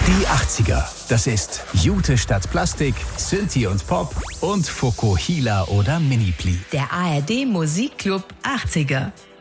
Die 80er. Das ist Jute statt Plastik, Synthie und Pop und Fokuhila oder Minipli. Der ARD Musikclub 80er.